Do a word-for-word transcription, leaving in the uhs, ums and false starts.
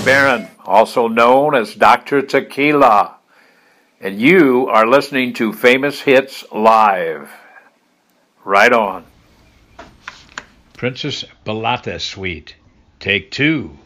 Barron, also known as Doctor Tequila, and you are listening to Famous Hits Live. Right on. Princess Balata Suite, take two.